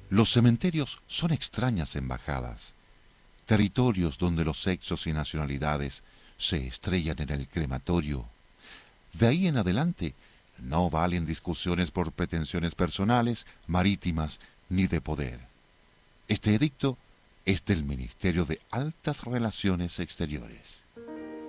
Los cementerios son extrañas embajadas, territorios donde los sexos y nacionalidades se estrellan en el crematorio. De ahí en adelante, no valen discusiones por pretensiones personales, marítimas ni de poder. Este edicto es del Ministerio de Altas Relaciones Exteriores.